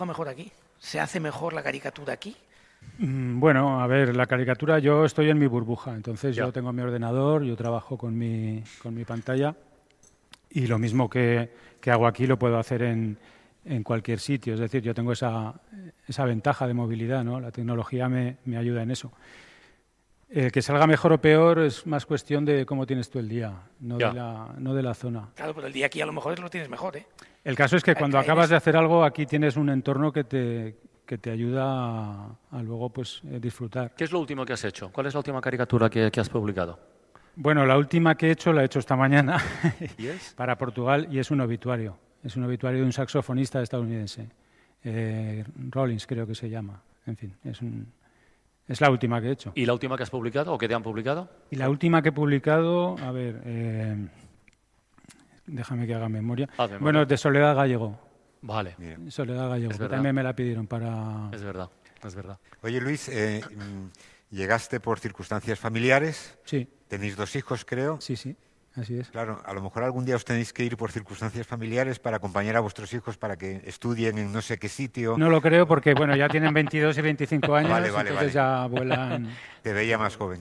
mejor aquí? ¿Se hace mejor la caricatura aquí? Bueno, a ver, la caricatura, yo estoy en mi burbuja, entonces Ya. yo tengo mi ordenador, yo trabajo con mi pantalla y lo mismo que hago aquí lo puedo hacer en cualquier sitio. Es decir, yo tengo esa ventaja de movilidad, ¿no? La tecnología me ayuda en eso. Que salga mejor o peor es más cuestión de cómo tienes tú el día, no de la zona. Claro, pero el día aquí a lo mejor lo tienes mejor, ¿eh? El caso es que cuando acabas de hacer algo, aquí tienes un entorno que te ayuda a luego pues disfrutar. ¿Qué es lo último que has hecho? ¿Cuál es la última caricatura que has publicado? Bueno, la última que he hecho la he hecho esta mañana ¿Y es? para Portugal y es un obituario. Es un obituario de un saxofonista estadounidense. Rollins creo que se llama. En fin, es la última que he hecho. ¿Y la última que has publicado o que te han publicado? Y la última que he publicado, a ver, déjame que haga memoria. Bueno, de Soledad Gallego. Vale. Bien. Soledad Gallego, que también me la pidieron para... Es verdad, es verdad. Oye, Luis, llegaste por circunstancias familiares. Sí. Tenéis 2 hijos, creo. Sí, sí. Así es. Claro, a lo mejor algún día os tenéis que ir por circunstancias familiares para acompañar a vuestros hijos para que estudien en no sé qué sitio. No lo creo porque, bueno, ya tienen 22 y 25 años, vale, entonces ya vuelan... Te veía más joven.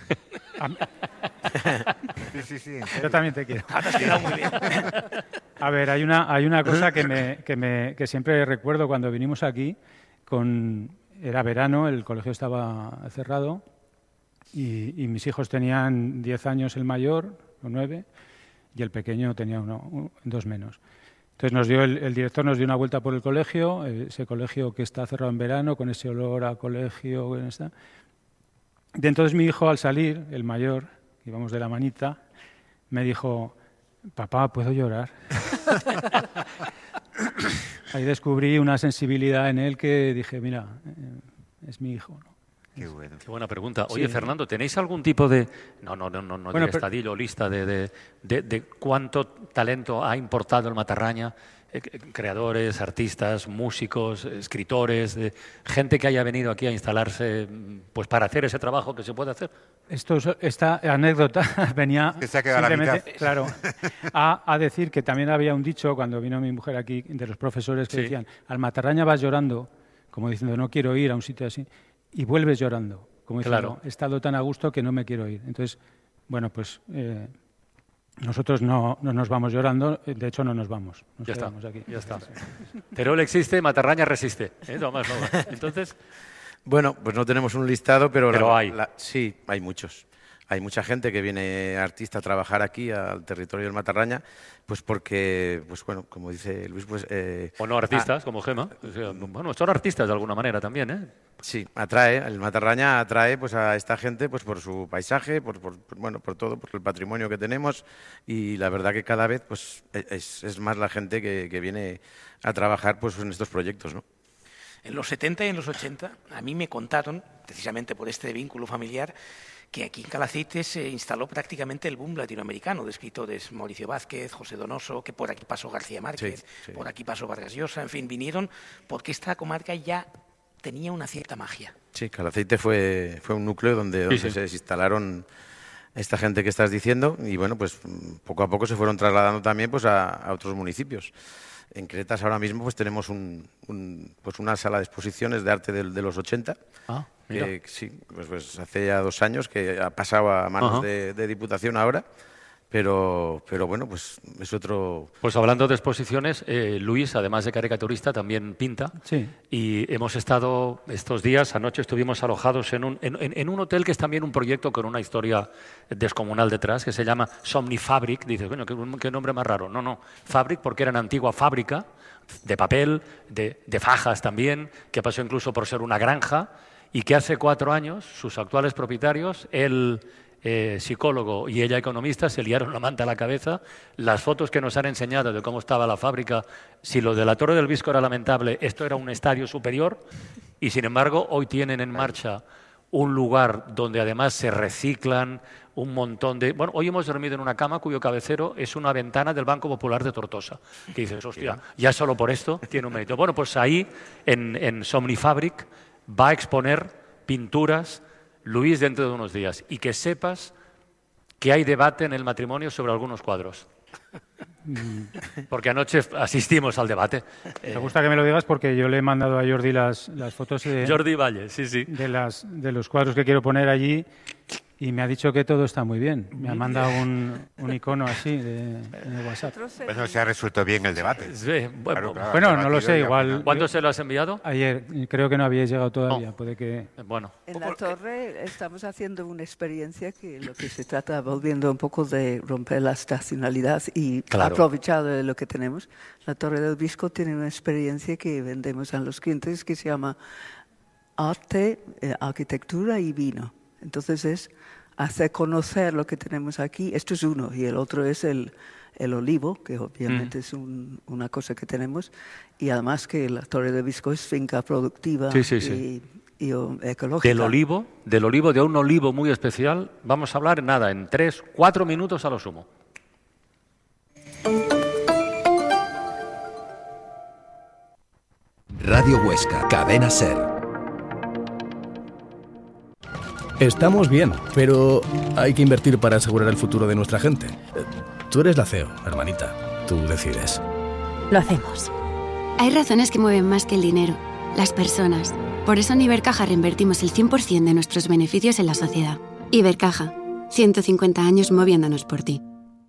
Sí. Yo también te quiero. Muy bien. A ver, hay una cosa que siempre recuerdo cuando vinimos aquí. Era verano, el colegio estaba cerrado y mis hijos tenían 10 años el mayor, o 9, y el pequeño tenía 2 menos. Entonces el director nos dio una vuelta por el colegio, ese colegio que está cerrado en verano, con ese olor a colegio. Y entonces mi hijo, al salir, el mayor, íbamos de la manita, me dijo: papá, ¿puedo llorar? Ahí descubrí una sensibilidad en él que dije, mira, es mi hijo, ¿no? Qué bueno. Qué buena pregunta. Oye, sí. Fernando, ¿tenéis algún tipo de... No bueno, estadillo, lista de cuánto talento ha importado el Matarraña? Creadores, artistas, músicos, escritores, gente que haya venido aquí a instalarse pues para hacer ese trabajo que se puede hacer. Esta anécdota venía simplemente, claro, a decir que también había un dicho cuando vino mi mujer aquí de los profesores que decían: al Matarraña vas llorando, como diciendo no quiero ir a un sitio así, y vuelves llorando, como diciendo he estado tan a gusto que no me quiero ir. Entonces, bueno, pues nosotros no nos vamos llorando, de hecho no nos vamos. Nos quedamos aquí. Ya está. Teruel existe, Matarraña resiste. Tomás, no. Entonces... Bueno, pues no tenemos un listado, pero hay. Sí, hay muchos. Hay mucha gente que viene artista a trabajar aquí al territorio del Matarraña, pues porque, pues bueno, como dice Luis, pues... o no artistas, como Gema. Bueno, son artistas de alguna manera también, ¿eh? Sí, el Matarraña atrae pues a esta gente pues por su paisaje, por todo, por el patrimonio que tenemos, y la verdad que cada vez pues es más la gente que viene a trabajar pues en estos proyectos, ¿no? En los 70 y en los 80 a mí me contaron, precisamente por este vínculo familiar, que aquí en Calacete se instaló prácticamente el boom latinoamericano de escritores. Mauricio Vázquez, José Donoso, que por aquí pasó García Márquez, sí. Por aquí pasó Vargas Llosa, en fin, vinieron porque esta comarca ya tenía una cierta magia. Sí, Calacete fue un núcleo donde se instalaron esta gente que estás diciendo y bueno, pues poco a poco se fueron trasladando también pues a otros municipios. En Cretas ahora mismo pues tenemos pues una sala de exposiciones de arte de los 80. Que sí, pues hace ya 2 años que ha pasado a manos de Diputación ahora, pero bueno, pues es otro... Pues hablando de exposiciones, Luis, además de caricaturista, también pinta. Sí. Y hemos estado estos días, anoche estuvimos alojados en un hotel que es también un proyecto con una historia descomunal detrás, que se llama Somnifabric. Dices, bueno, qué nombre más raro. No, Fabric porque era una antigua fábrica de papel, de fajas también, que pasó incluso por ser una granja, y que hace 4 años sus actuales propietarios, él psicólogo y ella economista, se liaron la manta a la cabeza. Las fotos que nos han enseñado de cómo estaba la fábrica, si lo de la Torre del Visco era lamentable, esto era un estadio superior, y sin embargo hoy tienen en marcha un lugar donde además se reciclan un montón de... Bueno, hoy hemos dormido en una cama cuyo cabecero es una ventana del Banco Popular de Tortosa. Que dices, hostia, ya solo por esto tiene un mérito. Bueno, pues ahí, en Somnifabric, va a exponer pinturas Luis dentro de unos días. Y que sepas que hay debate en el matrimonio sobre algunos cuadros. Porque anoche asistimos al debate. Me gusta que me lo digas porque yo le he mandado a Jordi las fotos Jordi Valle, sí. de los cuadros que quiero poner allí y me ha dicho que todo está muy bien. Me ha mandado un icono así en el WhatsApp. Bueno, se ha resuelto bien el debate. Sí, Claro, bueno, no lo sé, igual... ¿Cuándo se lo has enviado? Ayer, creo que no habíais llegado todavía, puede que... Bueno. En la torre estamos haciendo una experiencia que lo que se trata, volviendo un poco de romper la estacionalidad y aprovechar de lo que tenemos. La Torre del Bisco tiene una experiencia que vendemos a los clientes que se llama Arte, Arquitectura y Vino. Entonces es hacer conocer lo que tenemos aquí. Esto es uno y el otro es el olivo, que obviamente es una cosa que tenemos. Y además que la Torre del Bisco es finca productiva y ecológica. Del olivo, de un olivo muy especial, vamos a hablar en 3-4 minutos a lo sumo. Radio Huesca, Cadena SER. Estamos bien, pero hay que invertir para asegurar el futuro de nuestra gente. Tú eres la CEO, hermanita. Tú decides. Lo hacemos. Hay razones que mueven más que el dinero, las personas. Por eso en Ibercaja reinvertimos el 100% de nuestros beneficios en la sociedad. Ibercaja, 150 años moviéndonos por ti.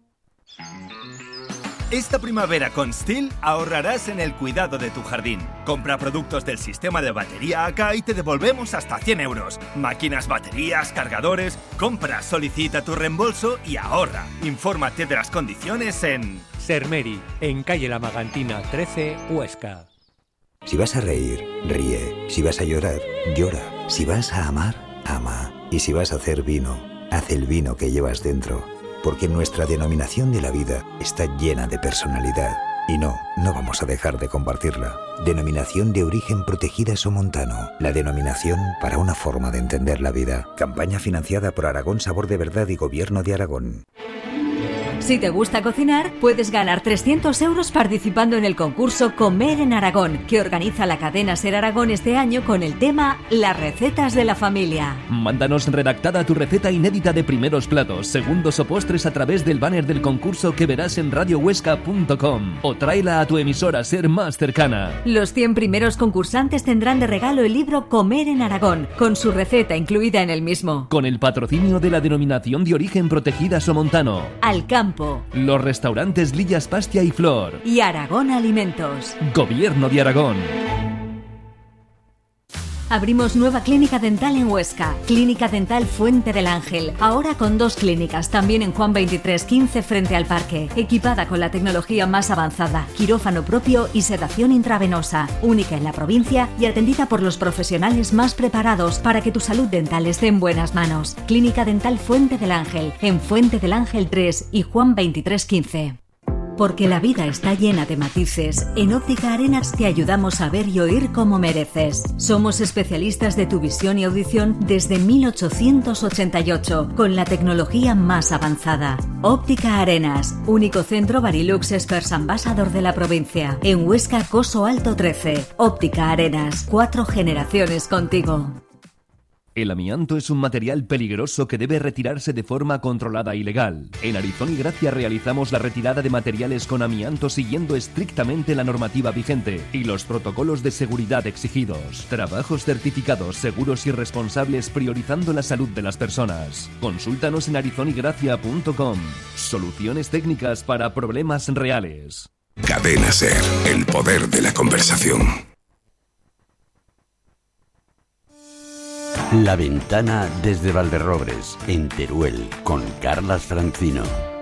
Esta primavera con STIHL ahorrarás en el cuidado de tu jardín. Compra productos del sistema de batería AK y te devolvemos hasta 100 euros. Máquinas, baterías, cargadores. Compra, solicita tu reembolso y ahorra. Infórmate de las condiciones en... Sermeri, en calle La Magantina 13, Huesca. Si vas a reír, ríe. Si vas a llorar, llora. Si vas a amar, ama. Y si vas a hacer vino, haz el vino que llevas dentro. Porque nuestra denominación de la vida está llena de personalidad. Y no vamos a dejar de compartirla. Denominación de origen protegida Somontano. La denominación para una forma de entender la vida. Campaña financiada por Aragón Sabor de Verdad y Gobierno de Aragón. Si te gusta cocinar, puedes ganar 300 euros participando en el concurso Comer en Aragón, que organiza la cadena SER Aragón este año con el tema Las recetas de la familia. Mándanos redactada tu receta inédita de primeros platos, segundos o postres a través del banner del concurso que verás en radiohuesca.com o tráela a tu emisora SER más cercana. Los 100 primeros concursantes tendrán de regalo el libro Comer en Aragón, con su receta incluida en el mismo. Con el patrocinio de la denominación de origen protegida Somontano. Al campo. Los restaurantes Lillas Pastia y Flor. Y Aragón Alimentos. Gobierno de Aragón. Abrimos nueva clínica dental en Huesca, Clínica Dental Fuente del Ángel, ahora con 2 clínicas, también en Juan 2315 frente al parque, equipada con la tecnología más avanzada, quirófano propio y sedación intravenosa, única en la provincia y atendida por los profesionales más preparados para que tu salud dental esté en buenas manos. Clínica Dental Fuente del Ángel, en Fuente del Ángel 3 y Juan 2315. Porque la vida está llena de matices, en Óptica Arenas te ayudamos a ver y oír como mereces. Somos especialistas de tu visión y audición desde 1888, con la tecnología más avanzada. Óptica Arenas, único centro Barilux Experts Ambassador de la provincia. En Huesca, Coso Alto 13. Óptica Arenas, 4 generaciones contigo. El amianto es un material peligroso que debe retirarse de forma controlada y legal. En Arizón y Gracia realizamos la retirada de materiales con amianto siguiendo estrictamente la normativa vigente y los protocolos de seguridad exigidos. Trabajos certificados, seguros y responsables priorizando la salud de las personas. Consúltanos en arizonygracia.com. Soluciones técnicas para problemas reales. Cadena SER, el poder de la conversación. La Ventana desde Valderrobres, en Teruel, con Carlas Francino.